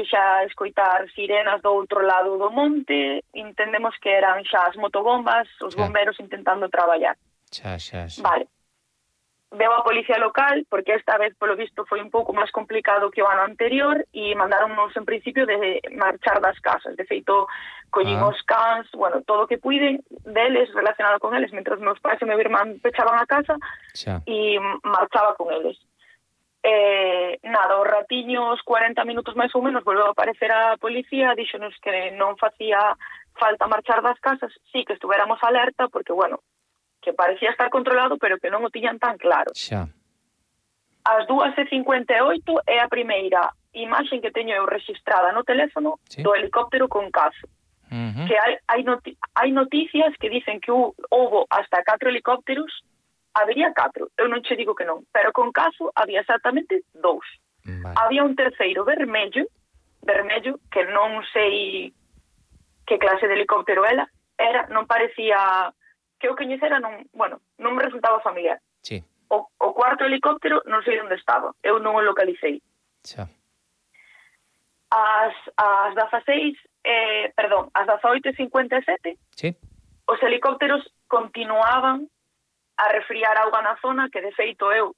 xa escoitar sirenas do outro lado do monte, entendemos que eran xa as motobombas, os bomberos intentando traballar. Xa. Vale. Veo a policía local, porque esta vez, polo visto, foi un pouco máis complicado que o ano anterior, e mandáronnos en principio de marchar das casas. De feito, collín os cans, bueno, todo o que puiden deles, relacionado con eles, mentras meus pais e meu irmán pechaban a casa, e marchaba con eles. Nada, os ratiños, 40 minutos máis ou menos, volveu a aparecer a policía, díxonos que non facía falta marchar das casas, sí que estuveramos alerta, porque, bueno, que parecía estar controlado, pero que non o tiñan tan claro. Xa. As 2:58 é a primeira imaxe que teño eu registrada no teléfono do helicóptero con Cazo. Que hai noticias que dicen que houbo hasta 4 helicópteros, habería 4, eu non che digo que non, pero con Cazo había exactamente 2. Vale. Había un terceiro vermello, que non sei que clase de helicóptero era, non parecía... que eu coñecera, non me resultaba familiar. Sí. O cuarto helicóptero non sei onde estaba, eu non o localicei. Xa. As 18:57, sí, os helicópteros continuaban a refriar auga na zona, que de feito eu,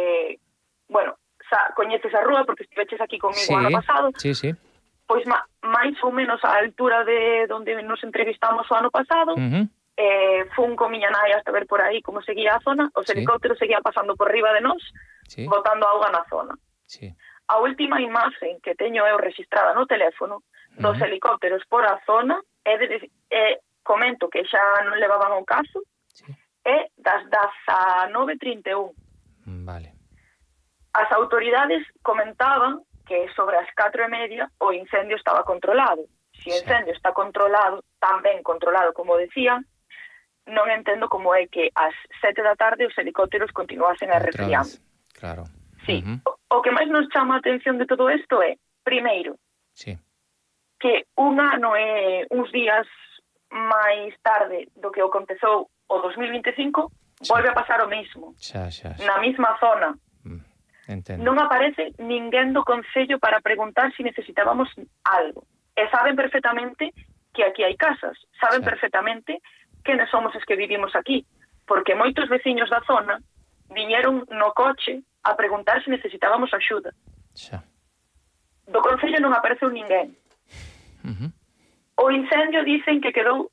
coñeces a rúa porque estiveches aquí comigo ano pasado. Sí. Pois máis ou menos a altura de onde nos entrevistamos o ano pasado, fun con miña nai hasta ver por aí como seguía a zona, os helicópteros seguían pasando por riba de nós, botando auga na zona. A última imaxe que teño eu registrada no teléfono dos helicópteros por a zona comento que xa non levaban o Cazo, é das 19:31. Vale. As autoridades comentaban que sobre as 4:30 o incendio estaba controlado. Se o incendio está controlado, tan ben controlado como decían, non entendo como é que ás 7 da tarde os helicópteros continuasen a refriando. Claro. Sí. O que máis nos chama a atención de todo isto é, primeiro, que un ano e uns días máis tarde do que o aconteceu o 2025, volve a pasar o mesmo. Na mesma zona. Entendo. Non aparece ninguén do Concello para preguntar se necesitábamos algo. E saben perfectamente que aquí hai casas. Saben perfectamente quenes somos os que vivimos aquí, porque moitos veciños da zona viñeron no coche a preguntar se necesitábamos axuda. Do Concello non apareceu ninguén. O incendio dicen que quedou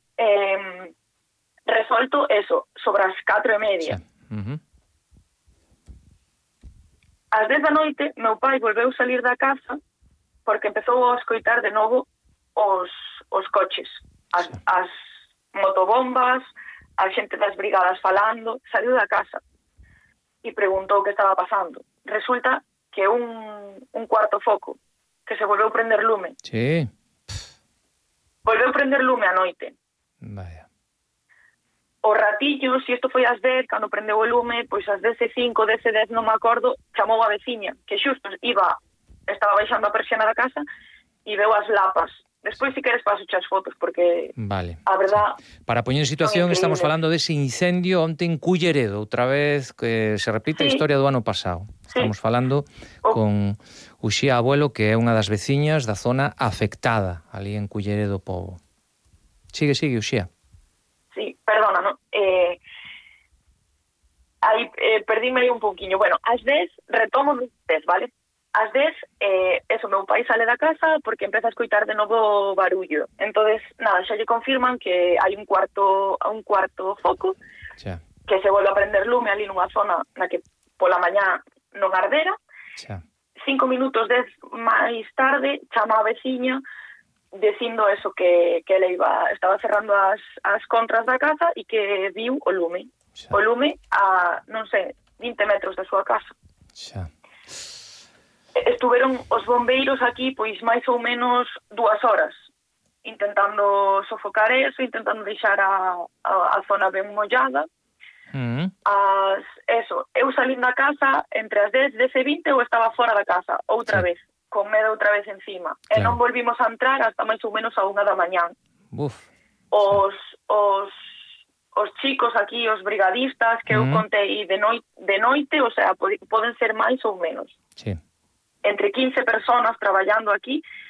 resolto sobre as 4:30. Ás 10 da noite, meu pai volveu salir da casa porque empezou a escoitar de novo os coches, as motobombas, a xente das brigadas falando. Saliu da casa e preguntou que estaba pasando. Resulta que un cuarto foco que se volveu prender lume. Volveu prender lume a noite. Vaya. O ratillo, se isto foi ás 10, cando prendeu o lume, pois ás 10:05, 10:10, non me acordo, chamou a veciña, que xusto estaba baixando a persiana da casa e veu as lapas. Despois, se queres, paso as fotos, porque a verdad... Para poñer en situación, estamos falando dese incendio onte en Culleredo, outra vez que se repite a historia do ano pasado. Estamos falando con Uxía Abuelo, que é unha das veciñas da zona afectada, ali en Culleredo Pobo. Sigue, Uxía. Sí, perdona, non? Perdíme aí un pouquiño. Bueno, ás 10, retomo dos 10, vale? Ás 10, meu pai sale da casa porque empeza a escoitar de novo barullo. Entonces, nada, xa lle confirman que hai un cuarto foco, que se volve a prender lume ali nunha zona na que pola mañá non ardera. 5 minutos máis tarde, chama a veciña dicindo eso, que ele estaba cerrando as contras da casa e que viu o lume. O lume a, non sei, 20 metros da súa casa. Estuveron os bombeiros aquí pois máis ou menos 2 horas intentando sofocar eso, intentando deixar a zona ben mollada. Eu salín da casa entre as 10 e 20, eu estaba fora da casa outra vez, con medo outra vez encima, e non volvimos a entrar hasta máis ou menos a 1 da mañán. Os chicos aquí, os brigadistas que eu contei de noite, o sea, poden ser máis ou menos. Entre 15 personas traballando aquí,